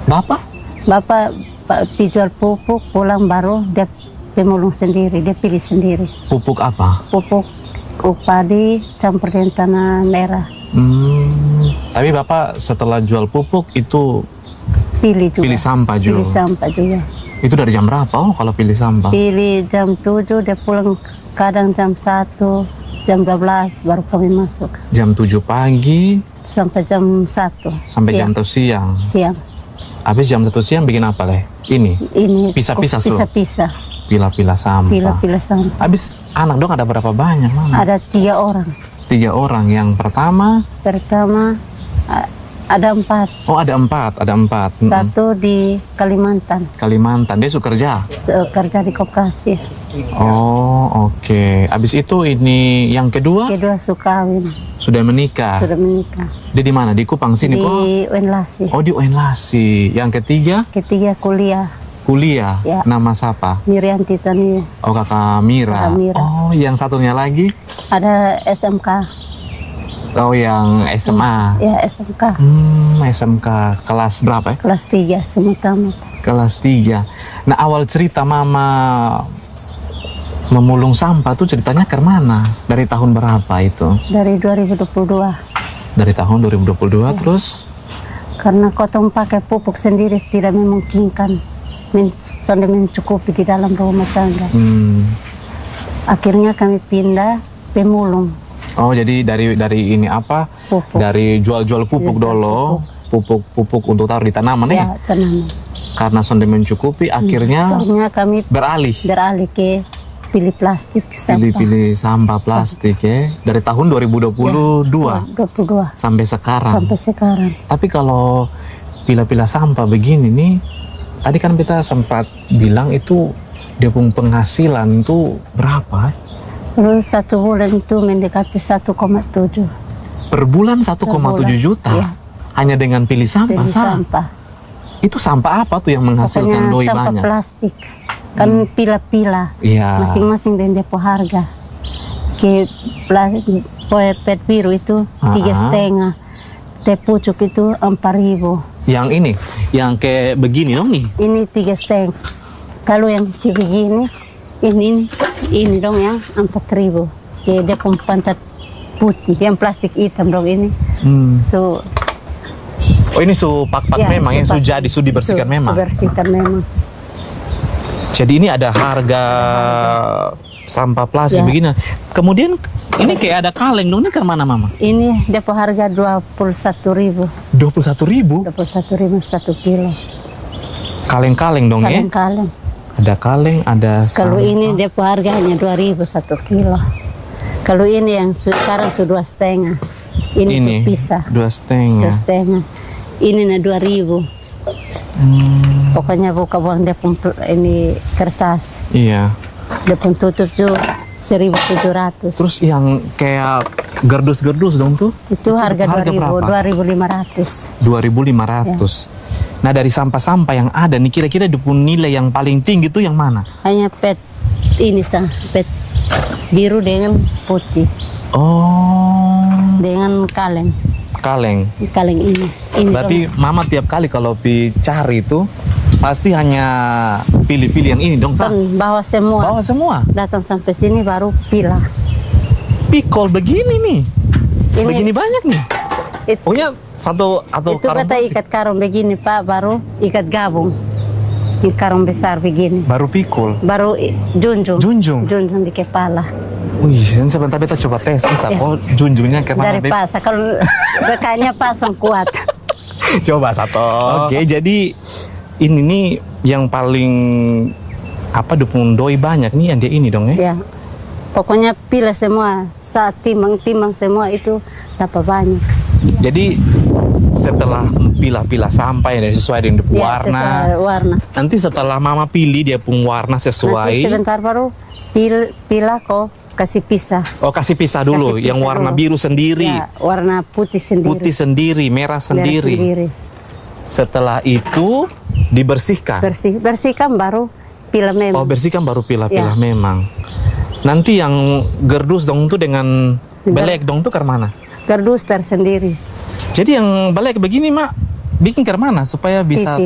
Bapak? Bapak dijual pupuk, pulang baru dia pemulung sendiri, dia pilih sendiri. Pupuk apa? Pupuk padi campur dengan tanah merah. Tapi Bapak setelah jual pupuk itu Pilih juga. pilih sampah juga? Pilih sampah juga. Itu dari jam berapa kalau pilih sampah? Pilih jam 7, dia pulang kadang jam 1, jam 12 baru kami masuk. Jam 7 pagi Sampai jam 1. sampai jam 1 siang? Siang. Habis jam 1 siang bikin apa leh? Ini? Pisah-pisah suruh? Pisah-pisah. Pilah-pilah sampah. Pilah-pilah sampah. Habis anak dong ada berapa banyak, Mama? Ada 3 orang. 3 orang. Yang pertama? Ada 4. Oh, ada 4. Satu di Kalimantan. Kalimantan. Dia suka kerja? Kerja di koperasi. Oh, oke. Habis itu ini yang kedua? Kedua Sukawin. Sudah menikah? Sudah menikah. Dia di mana? Di Kupang sini kok? Di Wenlasi. Oh, di Wenlasi. Yang ketiga? Ketiga kuliah. Kuliah? Ya. Nama siapa? Mirianti Tani. Oh, Kakak Mira. Kakak Mira. Oh, yang satunya lagi? Ada SMK. Oh, yang SMA? Ya, SMK. SMK. Kelas berapa ya? Kelas 3, semua tamat. Kelas 3. Nah, awal cerita Mama memulung sampah tuh ceritanya ke mana? Dari tahun berapa itu? Dari 2022. Dari tahun 2022, Ya. terus? Karena kotong pakai pupuk sendiri tidak memungkinkan. Sudah mencukupi di dalam rumah tangga. Akhirnya kami pindah pemulung. Oh, jadi dari ini apa? Pupuk. Dari jual-jual pupuk dulu. Pupuk untuk taruh di tanaman ya? Ya, tanaman. Karena sudah mencukupi, akhirnya kami beralih ke pilih plastik sampah. Pilih sampah plastik ya. Dari tahun 2022 22 sampai sekarang. sampai sekarang. Tapi kalau pilah-pilah sampah begini nih, tadi kan kita sempat bilang itu dia punya penghasilan itu berapa? Terus 1 bulan itu mendekati 1,7. Per bulan 1,7 juta? Ya. Hanya dengan pilih sampah? Pilih sampah. Itu sampah apa tuh yang menghasilkan doi sampah banyak? plastik. Kan pila-pila. Iya. Masing-masing dengan depo harga. Ke pet biru itu 3,5. Teh pucuk itu 4.000. Yang ini? Yang kayak begini dong nih? Ini 3,5. Kalau yang kayak begini, ini dong yang 4.000. Kayak dia pantat putih, yang plastik hitam dong ini. Oh, ini su pak-pak Ya, memang yang sudah dibersihkan memang. Dibersihkan memang. Jadi ini ada harga sampah plastik Ya. begini. Kemudian ini kayak ada kaleng dong, ini ke mana Mama? Ini depo harga 21.000. 21.000? 21.000 1 kilo. Kaleng-kaleng dong ya? Kaleng-kaleng. Ada kaleng, ada Kalau sampah. ini depo harga hanya 2.000 1 kilo. Kalau ini yang sekarang sudah 2,5. Ini pisah. 2,5. 2,5. Ini 2.000. Pokoknya bukan depo ini kertas. Iya. Depo tutup tuh 1.700. Terus yang kayak gerdus-gerdus dong tuh? Itu harga 2.000, berapa? 2.500. 2.500. Nah, dari sampah-sampah yang ada nih, kira-kira nilai yang paling tinggi tuh yang mana? Hanya pet pet biru dengan putih. Oh, Dengan kaleng. kaleng. Kaleng ini. Berarti Mama tiap kali kalau cari itu pasti hanya pilih-pilih yang ini dong, Sa? Kan bawa semua. Bawa semua. Datang sampai sini baru pilah. Pikol begini nih. Ini Begini banyak nih. Pokoknya satu atau itu karung beta plastik. ikat karung begini Pak, baru ikat gabung. Di karung besar begini. Baru pikul. Baru junjung. Junjung? Junjung di kepala. Wih, sebentar beta coba tes bisa. Ya. Oh, junjungnya kemana? Dari pasang. Kalau bekanya pasang kuat. Coba satu. Oke, jadi ini nih yang paling doi banyak nih yang dia ini dong ya? Ya. Pokoknya pilih semua. Saat timang semua itu dapat banyak. Jadi setelah pilah-pilah sampah yang sesuai dengan warna, Sesuai warna. nanti setelah Mama pilih dia pun warna sesuai. Nanti sebentar baru pilah kok kasih pisah. Oh, kasih pisah dulu. Kasih Yang pisah warna dulu. biru sendiri, Ya, warna putih sendiri. putih sendiri, merah sendiri. sendiri. Setelah itu dibersihkan. Bersihkan baru pilah memang. Oh, bersihkan baru pilah-pilah Ya. memang. Nanti yang gerdus dong tuh dengan belek dong tuh ke mana? Gerdus tersendiri. Jadi yang belek begini Mak bikin ke mana supaya bisa